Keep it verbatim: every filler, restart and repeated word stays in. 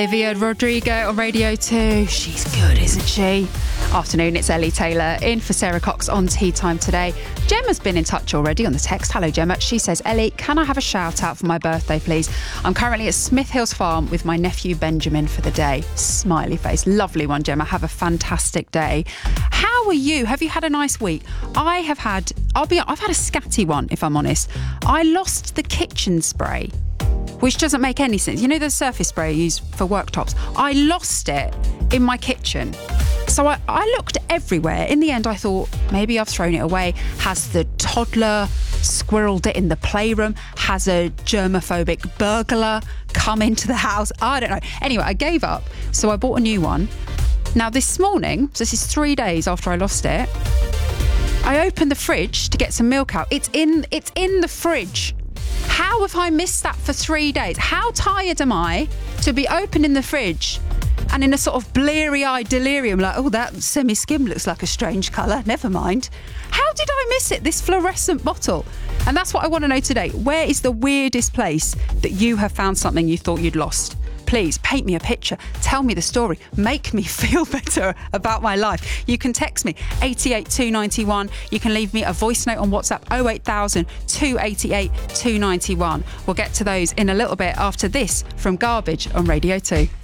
Olivia Rodrigo on Radio two. She's good, isn't she? Afternoon, it's Ellie Taylor in for Sarah Cox on Tea Time today. Gemma's been in touch already on the text. Hello, Gemma. She says, Ellie, can I have a shout out for my birthday, please? I'm currently at Smith Hills Farm with my nephew Benjamin for the day. Smiley face. Lovely one, Gemma. Have a fantastic day. How are you? Have you had a nice week? I have had, I'll be, I've had a scatty one, if I'm honest. I lost the kitchen spray, which doesn't make any sense. You know the surface spray you use for worktops? I lost it in my kitchen. So I, I looked everywhere. In the end, I thought, maybe I've thrown it away. Has the toddler squirreled it in the playroom? Has a germophobic burglar come into the house? I don't know. Anyway, I gave up. So I bought a new one. Now, this morning, so this is three days after I lost it, I opened the fridge to get some milk out. It's in, it's in the fridge. How have I missed that for three days? How tired am I to be opening the fridge and in a sort of bleary-eyed delirium, like, oh, that semi-skim looks like a strange colour. Never mind. How did I miss it, this fluorescent bottle? And that's what I want to know today. Where is the weirdest place that you have found something you thought you'd lost? Please paint me a picture. Tell me the story. Make me feel better about my life. You can text me eight eight two nine one. You can leave me a voice note on WhatsApp oh eight thousand, two eight eight, two nine one. We'll get to those in a little bit after this from Garbage on Radio two.